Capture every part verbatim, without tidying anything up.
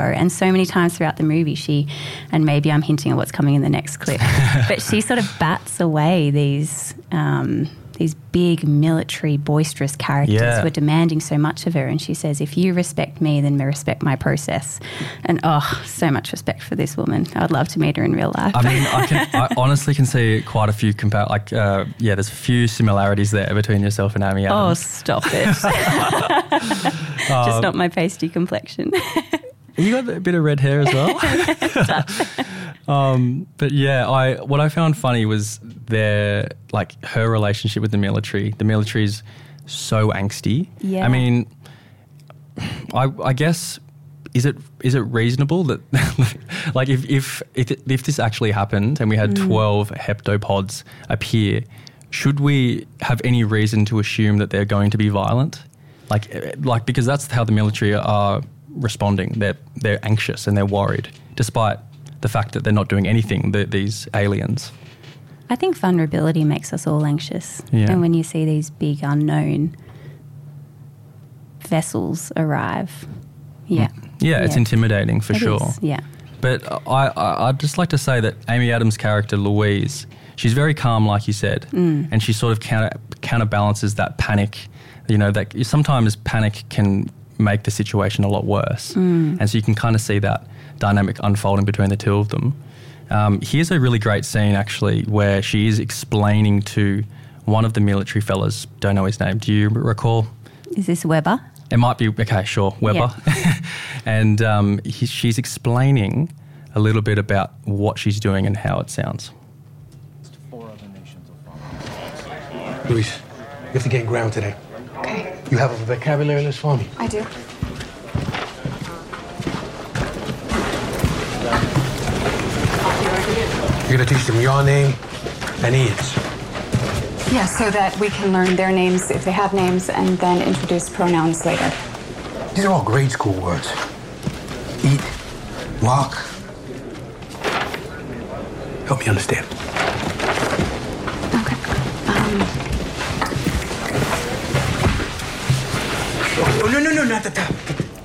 And so many times throughout the movie, she, and maybe I'm hinting at what's coming in the next clip, but she sort of bats away these um, these big military, boisterous characters Yeah. who are demanding so much of her. And she says, if you respect me, then respect my process. And oh, so much respect for this woman. I would love to meet her in real life. I mean, I, can, I honestly can see quite a few compare. Like, uh, yeah, there's a few similarities there between yourself and Amy oh, Adams. stop it. Just not my pasty complexion. You got a bit of red hair as well. um, but yeah, I what I found funny was their like her relationship with the military. The military's so angsty. Yeah. I mean, I I guess is it is it reasonable that like if if if, it, if this actually happened and we had mm. twelve heptapods appear, should we have any reason to assume that they're going to be violent? Like like because that's how the military are responding. They're they're anxious and they're worried, despite the fact that they're not doing anything. The, these aliens. I think vulnerability makes us all anxious, Yeah. and when you see these big unknown vessels arrive, yeah, Yeah, it's Yeah. intimidating for It sure. is, yeah. But I, I I'd just like to say that Amy Adams' character Louise, she's very calm, like you said, Mm. and she sort of counter counterbalances that panic. You know, that sometimes panic can make the situation a lot worse. Mm. And so you can kind of see that dynamic unfolding between the two of them. Um, here's a really great scene, actually, where she is explaining to one of the military fellas, don't know his name, do you recall? Is this Weber? It might be, okay, sure, Weber. and um, he, she's explaining a little bit about what she's doing and how it sounds. Louise, you have to gain ground today. Okay, You have a vocabulary list for me? I do. You're gonna teach them your name and Ian's. Yeah, so that we can learn their names if they have names and then introduce pronouns later. These are all grade school words. Eat, walk. Help me understand. Okay. Um, Oh, no, no, no, not the top.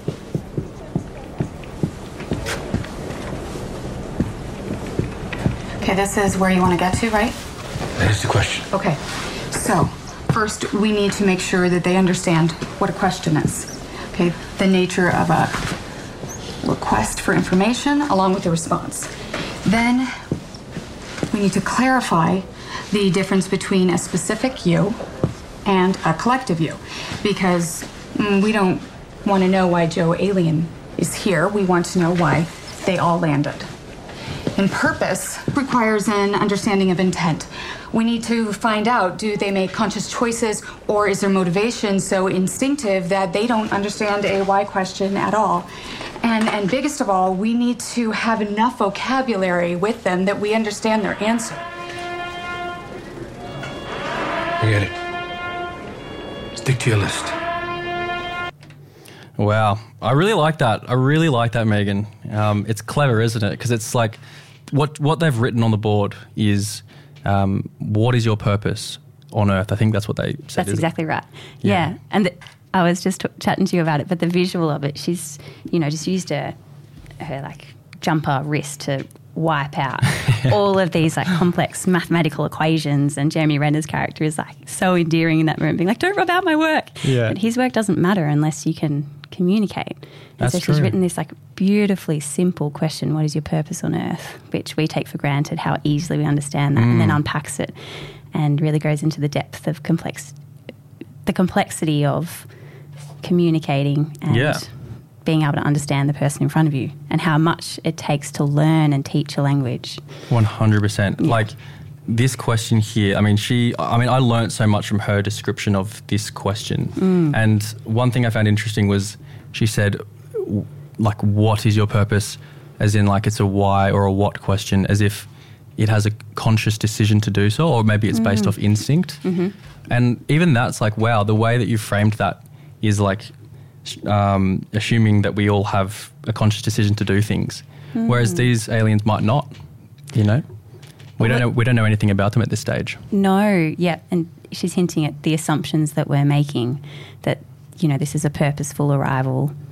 okay, this is where you want to get to, right? That is the question. Okay. So, first, we need to make sure that they understand what a question is. Okay, the nature of a request for information along with the response. Then, we need to clarify the difference between a specific you and a collective you, because mm, we don't want to know why Joe Alien is here. We want to know why they all landed. And purpose requires an understanding of intent. We need to find out, do they make conscious choices, or is their motivation so instinctive that they don't understand a why question at all? And, and biggest of all, we need to have enough vocabulary with them that we understand their answer. Forget it. Stick to your list. Wow. I really like that. I really like that, Megan. Um, it's clever, isn't it? Because it's like what what they've written on the board is um, what is your purpose on Earth? I think that's what they said. That's exactly right. Yeah. yeah. And the, I was just t- chatting to you about it, but the visual of it, she's, you know, just used her, her like jumper wrist to wipe out all of these like complex mathematical equations, and Jeremy Renner's character is like so endearing in that moment, being like, don't rub out my work. Yeah. But his work doesn't matter unless you can communicate. And That's so she's true. written this like beautifully simple question, what is your purpose on Earth, which we take for granted how easily we understand that, Mm. and then unpacks it and really goes into the depth of complex, the complexity of communicating and Yeah. being able to understand the person in front of you, and how much it takes to learn and teach a language. one hundred percent. Like this question here, I mean, she, I mean, I learned so much from her description of this question. Mm. And one thing I found interesting was she said, w- like, what is your purpose? As in, like, it's a why or a what question, as if it has a conscious decision to do so, or maybe it's based Mm. off instinct. Mm-hmm. And even that's like, wow, the way that you framed that is like um, assuming that we all have a conscious decision to do things, Mm. whereas these aliens might not. You know, we don't know. We don't know anything about them at this stage. No, yeah, and she's hinting at the assumptions that we're making, that, you know, this is a purposeful arrival,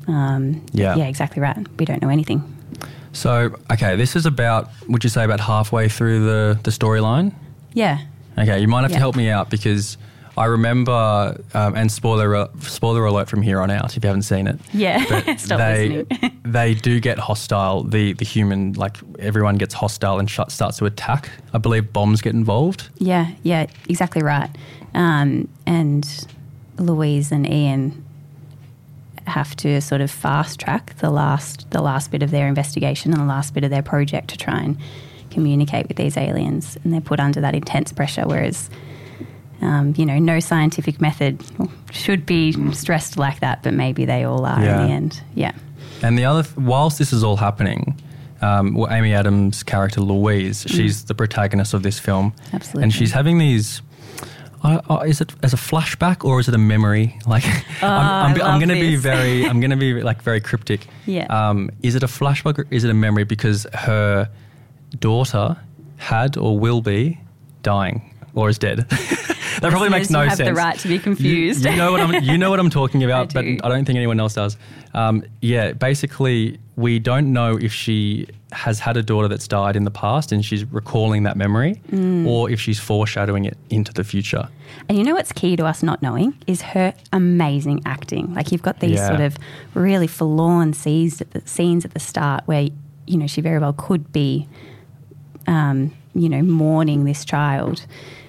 Um, Yeah. Yeah, exactly right. We don't know anything. So, okay, this is about, would you say about halfway through the, the storyline? Yeah. Okay, you might have Yeah. to help me out because I remember, um, and spoiler spoiler alert from here on out if you haven't seen it. Yeah, but stop they, listening. they do get hostile. The the human, like everyone gets hostile and sh- starts to attack. I believe bombs get involved. Yeah, yeah, exactly right. Um, and Louise and Ian have to sort of fast track the last the last bit of their investigation and the last bit of their project to try and communicate with these aliens, and they're put under that intense pressure, whereas um, you know, no scientific method should be stressed like that, but maybe they all are Yeah. in the end. Yeah. And the other, th- whilst this is all happening, um, well, Amy Adams' character Louise, she's the protagonist of this film. Absolutely. And she's having these, uh, uh, is it as a flashback or is it a memory? Like, I'm, I'm, I I'm love going to be this. very, I'm going to be like very cryptic. Yeah. Um, is it a flashback or is it a memory? Because her daughter had or will be dying or is dead. That probably makes no you have sense. the right to be confused. You, you know what I'm. You know what I'm talking about, I but do. I don't think anyone else does. Um, yeah, basically, we don't know if she has had a daughter that's died in the past and she's recalling that memory, Mm. or if she's foreshadowing it into the future. And you know what's key to us not knowing is her amazing acting. Like you've got these Yeah. sort of really forlorn scenes at the, scenes at the start where, you know, she very well could be, um, you know, mourning this child.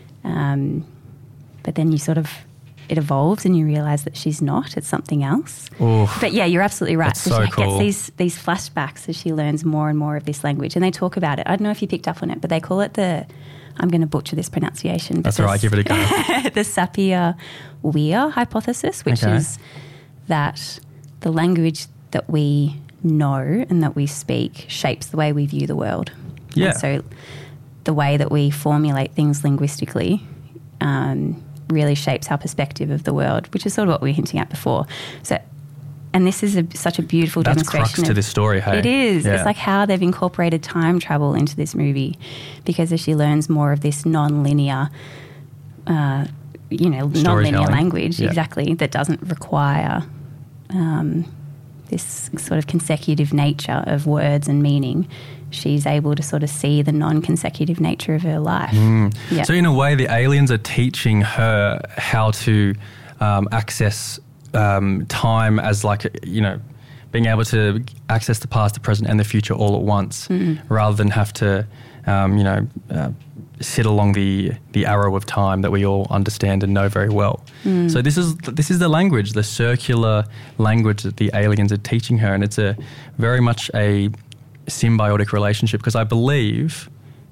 Um, but then you sort of, it evolves and you realise that she's not, it's something else. Oof. But yeah, you're absolutely right. That's so she cool. gets these, these flashbacks as she learns more and more of this language. And they talk about it. I don't know if you picked up on it, but they call it the, I'm going to butcher this pronunciation. but That's all right, the- give it a go. the Sapir-Whorf hypothesis, which Okay. is that the language that we know and that we speak shapes the way we view the world. Yeah. And so the way that we formulate things linguistically um, really shapes our perspective of the world, which is sort of what we were hinting at before. So, and this is a, such a beautiful That's demonstration. crux to of- this story, hey? It is. Yeah. It's like how they've incorporated time travel into this movie, because as she learns more of this non-linear, uh, you know, non-linear Storytelling. language, Yeah. exactly, that doesn't require um, this sort of consecutive nature of words and meaning, she's able to sort of see the non-consecutive nature of her life. Yeah. So in a way, the aliens are teaching her how to um, access um, time as like, you know, being able to access the past, the present and the future all at once, rather than have to, um, you know, uh, sit along the the arrow of time that we all understand and know very well. So this is this is the language, the circular language that the aliens are teaching her, and it's a very much a symbiotic relationship, because I believe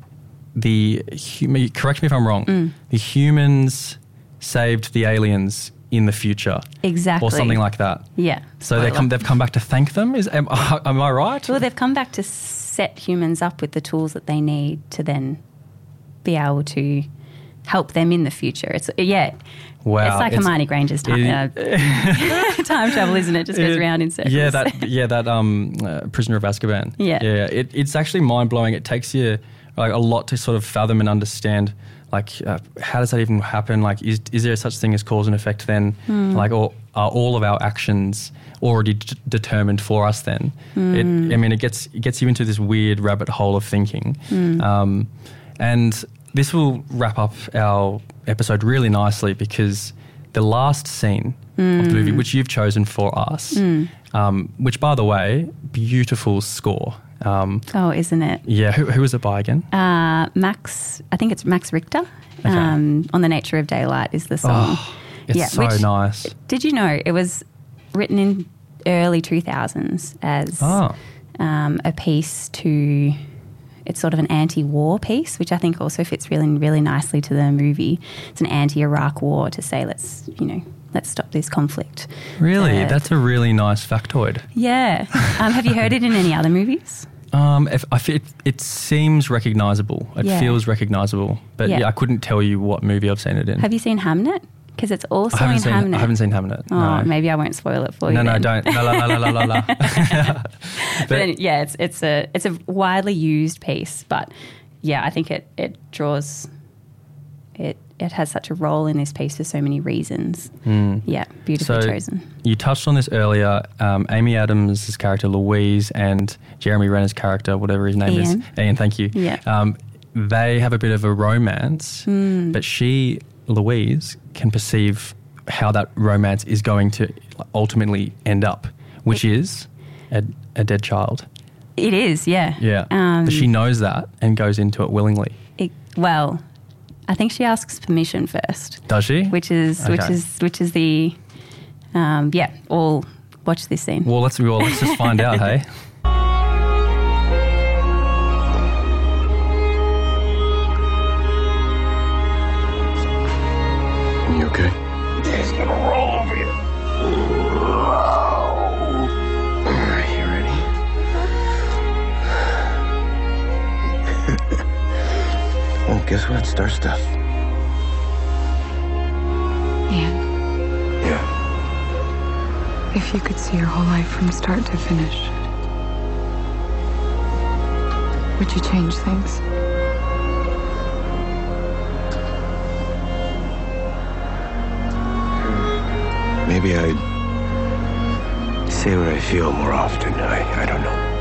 the hum- correct me if I'm wrong, the humans saved the aliens in the future, Exactly. or something like that. Yeah. So they Spoiler. come, they've come back to thank them. Is am, am I right? Well, they've come back to set humans up with the tools that they need to then be able to help them in the future. It's yeah. Wow, It's like it's- Hermione Granger's time, it- uh, time travel, isn't it? Just goes It- around in circles. Yeah, that yeah that um uh, Prisoner of Azkaban. Yeah. yeah. It, it's actually mind blowing. It takes you like a lot to sort of fathom and understand. Like, uh, how does that even happen? Like, is is there such thing as cause and effect? Then, Hmm. like, or are all of our actions already d- determined for us? Then, it, I mean, it gets it gets you into this weird rabbit hole of thinking. Hmm. Um, and this will wrap up our episode really nicely, because the last scene of the movie, which you've chosen for us, um, which, by the way, beautiful score. Um, Oh, isn't it? yeah, who, who was it by again? Uh, Max, I think it's Max Richter. Okay. Um, On the Nature of Daylight is the song. Oh, it's so which- nice. Did you know it was written in early two thousands as Oh. um, a piece to, it's sort of an anti-war piece, which I think also fits really, really nicely to the movie. It's an anti-Iraq war to say, let's, you know, let's stop this conflict. Really? Uh, That's a really nice factoid. Yeah. Um, have you heard it in any other movies? Um, if, I fe- it, it seems recognisable. It Yeah. feels recognisable. But yeah. Yeah. I couldn't tell you what movie I've seen it in. Have you seen Hamnet? Because it's also I haven't in seen Hamnet. I haven't seen Hamnet. Oh, no. maybe I won't spoil it for you. No, no, then. don't. La, la, la, la, la, la. But, But- any- yeah, it's it's a it's a widely used piece, but yeah, I think it it draws it it has such a role in this piece for so many reasons. Mm. Yeah, beautifully so chosen. You touched on this earlier. Um, Amy Adams' character Louise and Jeremy Renner's character, whatever his name Ian. is, Ian. Thank you. Yeah. Um, they have a bit of a romance, mm. but she, Louise, can perceive how that romance is going to ultimately end up, which it, is a, a dead child. It is, yeah. Yeah. Um, but she knows that and goes into it willingly. It, well, I think she asks permission first. Does she? Which is okay. which is which is the um, yeah. All watch this scene. Well, let's well let's just find out. Hey. You okay? He's gonna roll over you. Alright, you ready? Well, guess what? Star stuff. Ian, Yeah. if you could see your whole life from start to finish, would you change things? Maybe I'd say what I feel more often. I, I don't know.